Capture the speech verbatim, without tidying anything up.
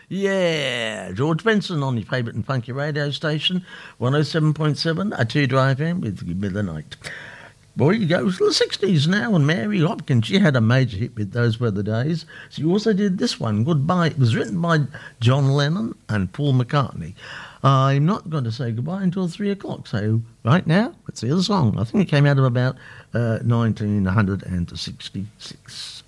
Yeah, George Benson on your favourite and funky radio station, one oh seven point seven, a two-drive F M with Give Me the Night. Boy, you go to the sixties now, and Mary Hopkins, she had a major hit with Those Were the Days. She also did this one, Goodbye. It was written by John Lennon and Paul McCartney. I'm not going to say goodbye until three o'clock, so right now, let's hear the song. I think it came out of about uh, nineteen sixty-six.